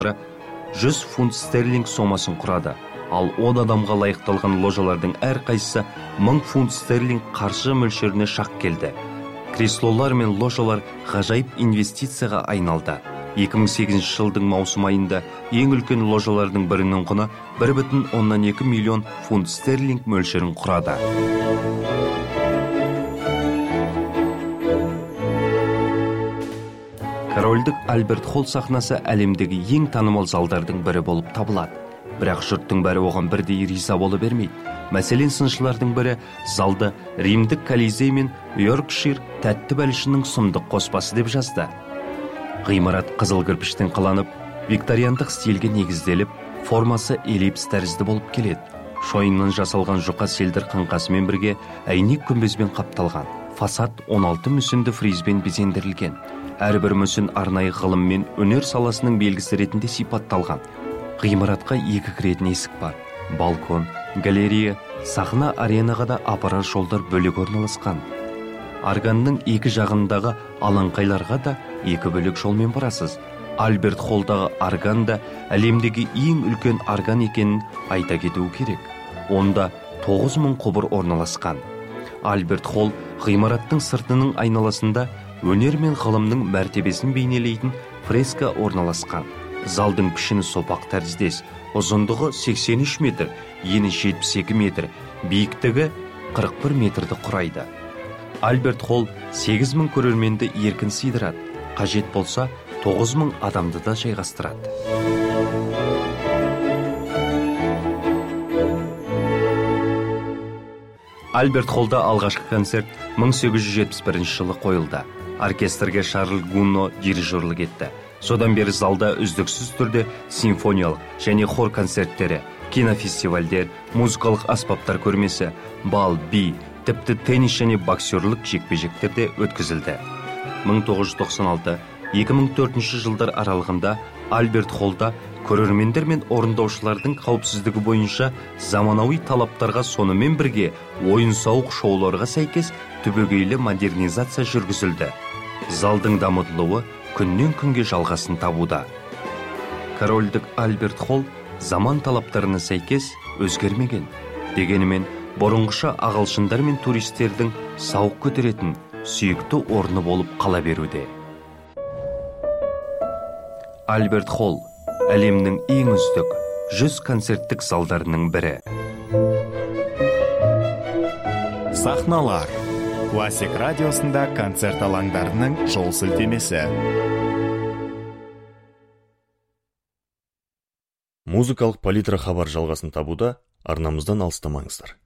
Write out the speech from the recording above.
100 фунт стерлинг сомасын құрады. Ал 10 адамға лайықталған ложалардың әрқайсысы 1000 фунт стерлинг қаржы мөлшеріне шақ келді. Креслолар мен ложалар ғажайып инвестицияға айналды. 2008 жылдың маусым айында ең үлкен ложалардың бірінің құны 1,2 миллион фунт стерлинг мөлшерін құрады. Корольдік Альберт Холл сахнасы әлемдегі ең танымал залдардың бірі болып табылады. Бірақ жұрттың бәрі оған бірдей риза бола бермейді. Мәселен, сыншылардың бірі залды Римдік Колизей мен Йоркшир тәтті бәлішінің сұмдық қоспасы деп жазды. Ғимарат қызыл кірпіштен қаланып, викториандық стильге негізделіп, формасы эллипс тәрізді болып келеді. Шойыннан жасалған жұқа селдір қаңқасымен бірге әйнек күмбезбен қапталған. Фасад 16 мүсінді фризбен безендірілген. Әрбір мүсін арнайы ғылым мен өнер саласының белгісі ретінде сипатталған. Ғимаратқа 2 кіретін есік бар. Балкон, галерея, сахна, аренаға да апарар жолдар бөлек орналасқан. Арганның 2 жағындағы алаңқайларға да 2 бөлек жолмен барасыз. Альберт Холлдағы арган да әлемдегі ең үлкен арган екенін айта кету керек. Онда 9000 құбыр орналасқан. Альберт Холл ғимараттың сыртының айналасында өнер мен ғылымның мәртебесін бейнелейтін фреска орналасқан. Залдың пішіні сопақ тәріздес, ұзындығы 83 метр, ені 72 метр, биіктігі 41 метрді құрайды. Альберт Холл 8000 көрерменді еркін сыйдырады. Қажет болса 9000 адамды да жайғастырады. Альберт Холлда алғашқы концерт 1871 жылы қойылды. Оркестрге Шарль Гунно дирижерлік етті. Содан бері залда үздіксіз түрде симфониялық және хор концерттері, кинофестивальдер, музыкалық аспаптар көрмесі, бал, би, тіпті теннис және боксерлік жекпе-жектерде өткізілді. 1996-2004 жылдар аралығында Альберт Холлда көрермендер мен орындаушылардың қауіпсіздігі бойынша заманауи талаптарға сонымен бірге ойын-сауық шоуларға сәйкес түбегейлі модернизация жүргізілді. Залдың дамытылуы күннен күнге жалғасын табуда. Корольдік Альберт Холл заман талаптарына сәйкес өзгермеген. Дегенімен, бұрынғыша ағылшындар мен туристердің сауық көтеретін сүйікті орны болып қала беруде. Альберт Холл әлемнің ең үздік 100 концерттік залдарының бірі. Сахналар. Классик радиосында концерт алаңдарының жол сілтемесі. Музыкалық палитра хабар жалғасын табуда, арнамыздан алыстамаңыздар.